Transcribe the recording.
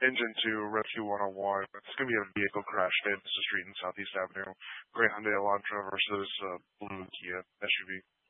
engine to Rescue 101. It's going to be a vehicle crash day. This is Street in Southeast Avenue. Gray Hyundai Elantra versus Blue Kia SUV.